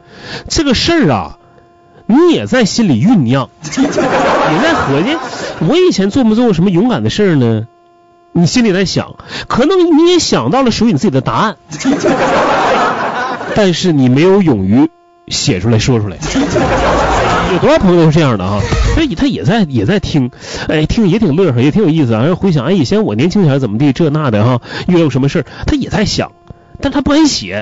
这个事儿啊，你也在心里酝酿，也在合计，我以前做没做过什么勇敢的事儿呢？你心里在想，可能你也想到了属于你自己的答案，但是你没有勇于写出来说出来。有多少朋友都是这样的哈，所以他也在听，哎，听也挺乐呵，也挺有意思啊。然后回想，哎，以前我年轻前怎么地这那的哈，遇到什么事儿，他也在想，但他不敢写。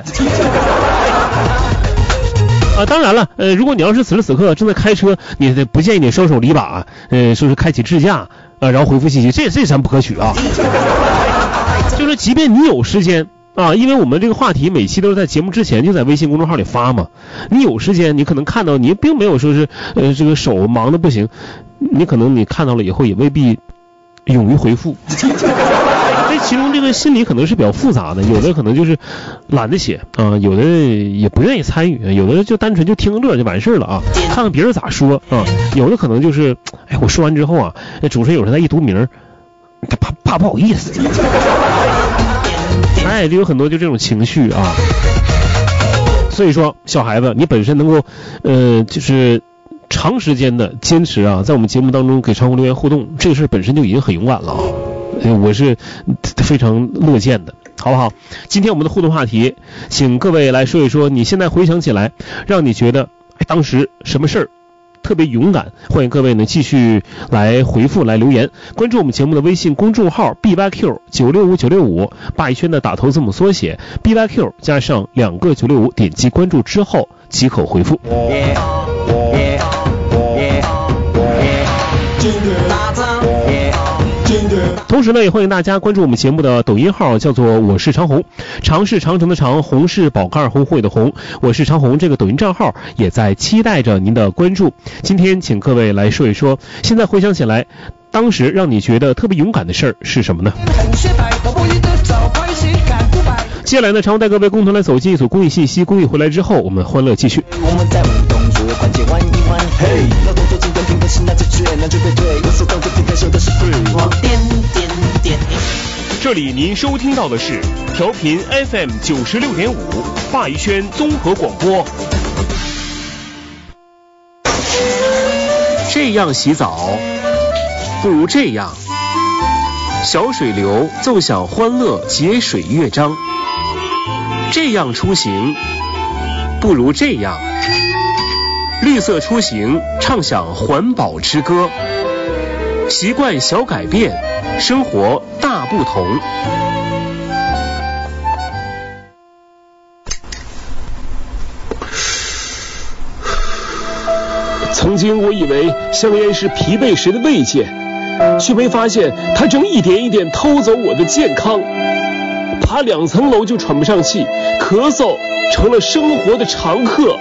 啊，当然了，如果你要是此时此刻正在开车，你不建议你双手离把，说是开启智驾，然后回复信息，这咱不可取啊。就是即便你有时间啊，因为我们这个话题每期都是在节目之前就在微信公众号里发嘛，你有时间，你可能看到，你并没有说是这个手忙的不行，你可能你看到了以后也未必勇于回复。这其中这个心理可能是比较复杂的，有的可能就是懒得写啊，有的也不愿意参与，有的就单纯就听个乐就完事了啊，看看别人咋说啊，有的可能就是哎，我说完之后啊，主持人有时候他一读名，他怕不好意思，哎，就有很多就这种情绪啊。所以说小孩子你本身能够就是长时间的坚持啊，在我们节目当中给常红留言互动，这个事本身就已经很勇敢了啊。我是非常乐见的，好不好？今天我们的互动话题，请各位来说一说，你现在回想起来，让你觉得当时什么事儿特别勇敢？欢迎各位呢继续来回复来留言，关注我们节目的微信公众号 BYQ965965，把一圈的打头字母缩写 BYQ 加上2个965，点击关注之后即可回复。同时呢，也欢迎大家关注我们节目的抖音号，叫做我是长红，长是长城的长，红是宝盖红会的红，我是长红，这个抖音账号也在期待着您的关注。今天请各位来说一说，现在回想起来，当时让你觉得特别勇敢的事儿是什么呢？接下来呢，常带各位共同来走进一组公益信息，公益回来之后，我们欢乐继续。我们在舞动着环节玩一玩，嘿，劳动做精跟平衡心，那就绝，那就对对，我所当的平衡秀的是 free。往点点点。这里您收听到的是调频 FM 96.5华谊轩综合广播。这样洗澡，不如这样。小水流奏响欢乐节水乐章。这样出行，不如这样。绿色出行，唱响环保之歌。习惯小改变，生活大不同。曾经我以为香烟是疲惫时的慰藉，却没发现它正一点一点偷走我的健康。爬2层楼就喘不上气，咳嗽成了生活的常客。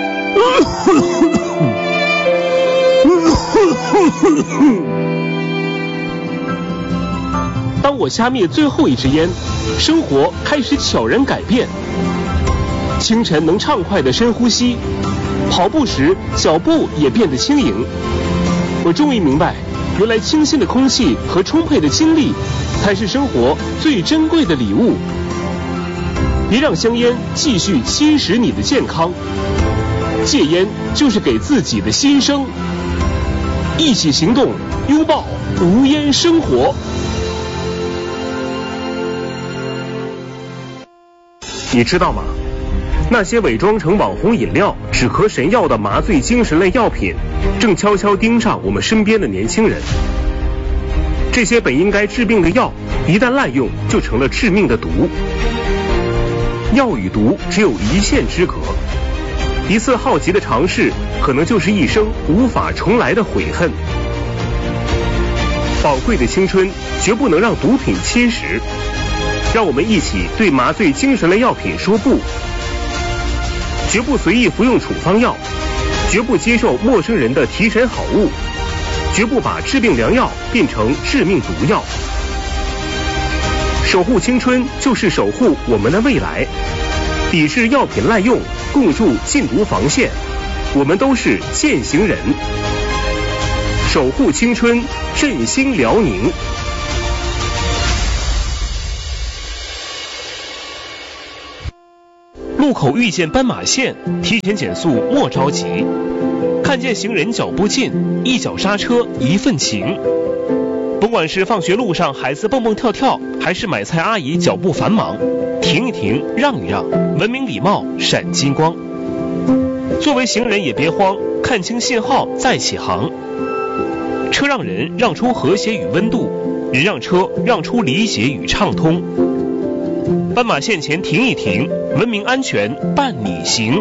当我掐灭最后一支烟，生活开始悄然改变。清晨能畅快的深呼吸，跑步时脚步也变得轻盈。我终于明白，原来清新的空气和充沛的精力才是生活最珍贵的礼物。别让香烟继续侵蚀你的健康，戒烟就是给自己的新生。一起行动，拥抱无烟生活。你知道吗？那些伪装成网红饮料、止咳神药的麻醉精神类药品，正悄悄盯上我们身边的年轻人。这些本应该治病的药，一旦滥用，就成了致命的毒。药与毒只有一线之隔，一次好奇的尝试，可能就是一生无法重来的悔恨。宝贵的青春绝不能让毒品侵蚀，让我们一起对麻醉精神类药品说不，绝不随意服用处方药，绝不接受陌生人的提神好物，绝不把治病良药变成致命毒药。守护青春就是守护我们的未来，抵制药品滥用，共筑禁毒防线，我们都是践行人。守护青春，振兴辽宁。 路口遇见斑马线，提前减速莫着急。看见行人脚步近，一脚刹车一份情。甭管是放学路上孩子蹦蹦跳跳，还是买菜阿姨脚步繁忙，停一停，让一让，文明礼貌闪金光。作为行人也别慌，看清信号再起航。车让人让出和谐与温度，人让车让出理解与畅通。斑马线前停一停，文明安全伴你行。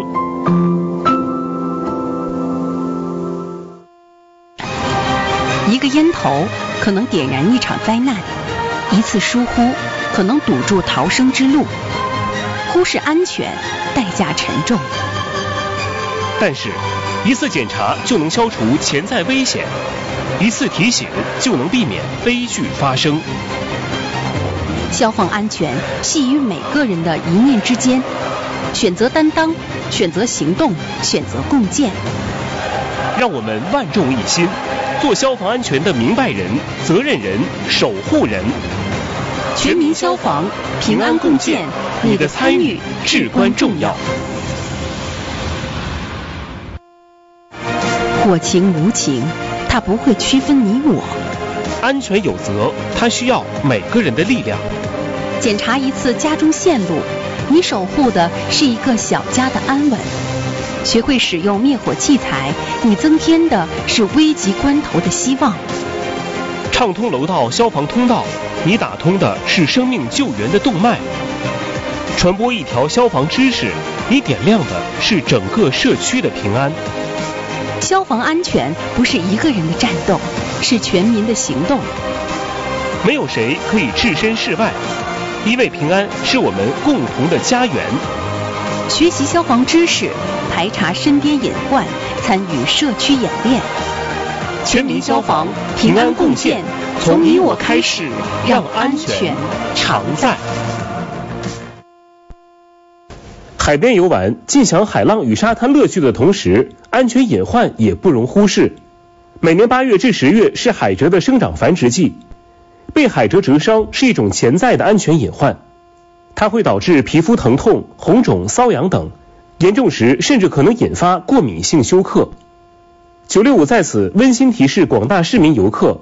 一个烟头可能点燃一场灾难，一次疏忽可能堵住逃生之路。忽视安全，代价沉重。 但是，一次检查就能消除潜在危险，一次提醒就能避免悲剧发生。 消防安全系于每个人的一念之间，选择担当，选择行动，选择共建。 让我们万众一心，做消防安全的明白人、责任人、守护人。 全民消防，平安共建，你的参与至关重要。过情无情，它不会区分你我。 安全有责，它需要每个人的力量。 检查一次家中线路，你守护的是一个小家的安稳。学会使用灭火器材，你增添的是危急关头的希望。 畅通楼道消防通道，你打通的是生命救援的动脉。传播一条消防知识，你点亮的是整个社区的平安。 消防安全不是一个人的战斗，是全民的行动。 没有谁可以置身事外，因为平安是我们共同的家园。 学习消防知识，排查身边隐患，参与社区演练。 全民消防，平安共建，从你我开始，让安全常在。海边游玩，尽享海浪与沙滩乐趣的同时，安全隐患也不容忽视。每年8月至10月是海蜇的生长繁殖季，被海蜇蜇伤是一种潜在的安全隐患，它会导致皮肤疼痛、红肿、瘙痒等，严重时甚至可能引发过敏性休克。965在此温馨提示广大市民游客，